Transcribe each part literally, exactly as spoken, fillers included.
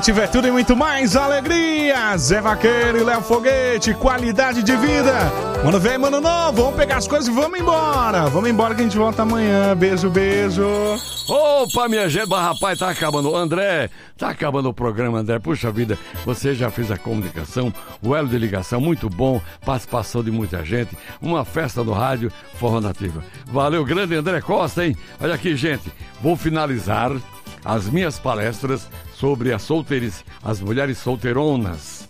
Motiva é tudo e muito mais alegria. Zé Vaqueiro e Léo Foguete, qualidade de vida. Mano velho, mano novo, vamos pegar as coisas e vamos embora. Vamos embora que a gente volta amanhã. Beijo, beijo. Opa, minha gente, mas rapaz, tá acabando. André, tá acabando o programa, André. Puxa vida, você já fez a comunicação, o elo de ligação, muito bom, participação de muita gente, uma festa no rádio Forró Nativa. Valeu, grande André Costa, hein? Olha aqui, gente, vou finalizar as minhas palestras sobre as solteirices, as mulheres solteironas.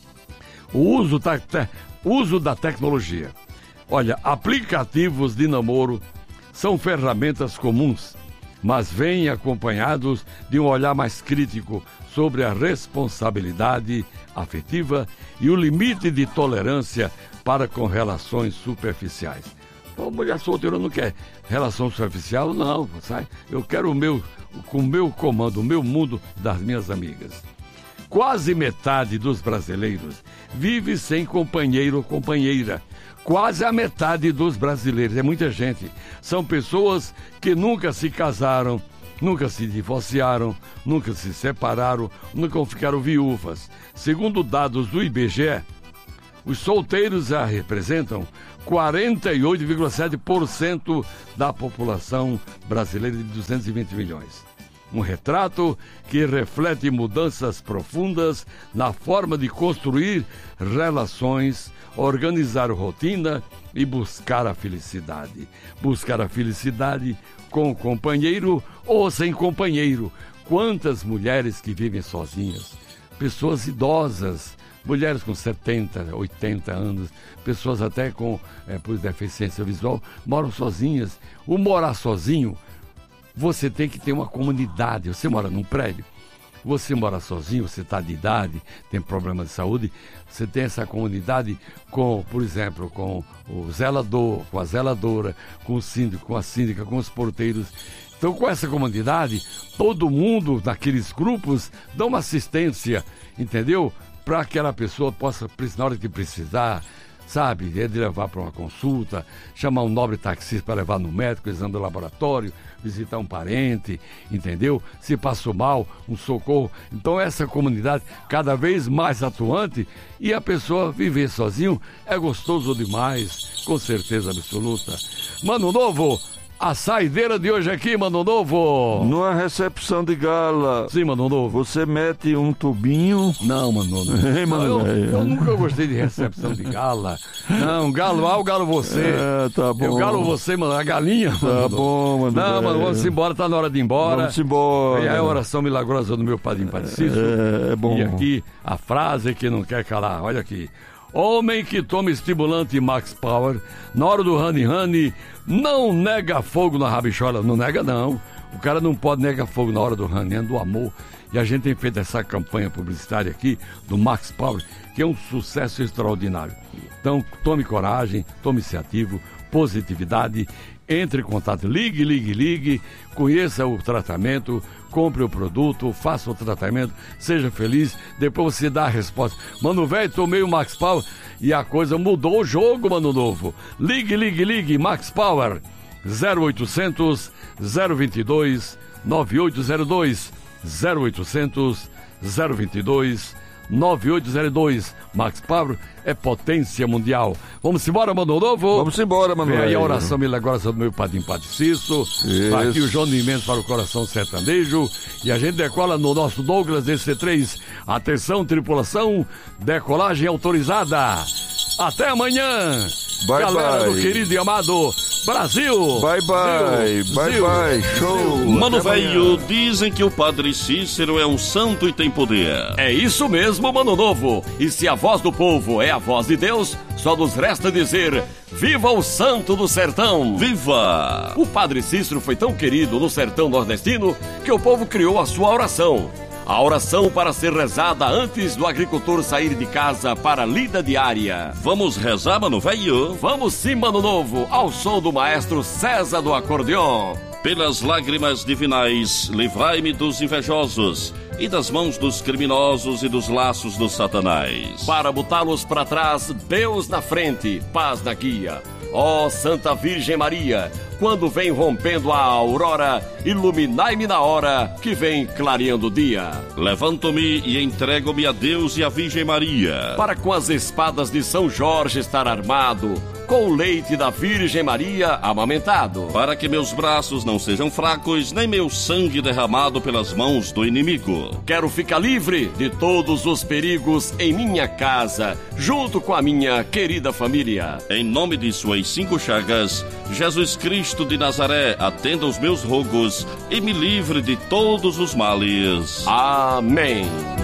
O uso da, te, uso da tecnologia. Olha, aplicativos de namoro são ferramentas comuns, mas vêm acompanhados de um olhar mais crítico sobre a responsabilidade afetiva e o limite de tolerância para com relações superficiais. A mulher solteira não quer relação superficial, não, sabe? Eu quero o meu, com o meu comando, o meu mundo das minhas amigas. Quase metade dos brasileiros vive sem companheiro ou companheira. Quase a metade dos brasileiros, é muita gente. São pessoas que nunca se casaram, nunca se divorciaram, nunca se separaram, nunca ficaram viúvas. Segundo dados do I B G E, os solteiros já representam quarenta e oito vírgula sete por cento da população brasileira de duzentos e vinte milhões. Um retrato que reflete mudanças profundas na forma de construir relações, organizar rotina e buscar a felicidade. Buscar a felicidade com companheiro ou sem companheiro. Quantas mulheres que vivem sozinhas, pessoas idosas, mulheres com setenta, oitenta anos, pessoas até com é, por deficiência visual, moram sozinhas. O morar sozinho, você tem que ter uma comunidade. Você mora num prédio, você mora sozinho, você está de idade, tem problema de saúde, você tem essa comunidade com, por exemplo, com o zelador, com a zeladora, com o síndico, com a síndica, com os porteiros. Então, com essa comunidade, todo mundo naqueles grupos dá uma assistência, entendeu? Para que aquela pessoa possa, na hora que precisar, sabe, de levar para uma consulta, chamar um nobre taxista para levar no médico, exame do laboratório, visitar um parente, entendeu? Se passou mal, um socorro. Então essa comunidade cada vez mais atuante, e a pessoa viver sozinho é gostoso demais, com certeza absoluta. Mano Novo, a saideira de hoje aqui, Mano Novo. Numa recepção de gala. Sim, Mano Novo. Você mete um tubinho. Não, Mano Novo. Ei, mano, não, eu, é. eu nunca gostei de recepção de gala. Não, galo ao galo você. É, tá bom. Eu galo você, mano, a galinha. Tá mano. bom, mano. Não, é. mano, vamos embora, tá na hora de ir embora. Vamos embora. E é a oração milagrosa do meu padrinho Padre Cícero. É, é bom. E aqui, a frase que não quer calar, olha aqui. Homem que toma estimulante Max Power, na hora do honey honey, não nega fogo na rabichola. Não nega, não. O cara não pode negar fogo na hora do honey, é do amor. E a gente tem feito essa campanha publicitária aqui, do Max Power, que é um sucesso extraordinário. Então, tome coragem, tome-se ativo, positividade, entre em contato, ligue, ligue, ligue, conheça o tratamento, compre o produto, faça o tratamento, seja feliz, depois você dá a resposta. Mano velho, tomei o Max Power e a coisa mudou o jogo, Mano Novo. Ligue, ligue, ligue, Max Power, zero oitocentos, zero vinte e dois, nove oito zero dois, zero oitocentos, zero vinte e dois, nove oito zero dois. Max Power é potência mundial. Vamos embora, Mano Novo? Vamos embora, Mano. Vem aí a oração milagrosa do meu padrinho Padre Cício. Vai aqui o João de Mendes para o coração sertanejo. E a gente decola no nosso Douglas D C três. Atenção, tripulação, decolagem autorizada. Até amanhã. Bye, galera bye. do querido e amado Brasil. Bye, bye. Zil, bye, Zil, bye. Show. Zil. Mano Até velho, amanhã. dizem que o Padre Cícero é um santo e tem poder. É isso mesmo, Mano Novo. E se a voz do povo é a voz de Deus, só nos resta dizer: viva o santo do sertão! Viva! O Padre Cícero foi tão querido no sertão nordestino que o povo criou a sua oração. A oração para ser rezada antes do agricultor sair de casa para a lida diária. Vamos rezar, mano velho? Vamos sim, Mano Novo, ao som do maestro César do acordeon. Pelas lágrimas divinais, livrai-me dos invejosos e das mãos dos criminosos e dos laços do Satanás. Para botá-los para trás, Deus na frente, paz na guia. Ó Santa Virgem Maria, quando vem rompendo a aurora, iluminai-me na hora que vem clareando o dia. Levanto-me e entrego-me a Deus e à Virgem Maria, para com as espadas de São Jorge estar armado, com o leite da Virgem Maria amamentado, para que meus braços não sejam fracos, nem meu sangue derramado pelas mãos do inimigo. Quero ficar livre de todos os perigos em minha casa, junto com a minha querida família. Em nome de suas cinco chagas, Jesus Cristo de Nazaré, atenda os meus rogos e me livre de todos os males. Amém.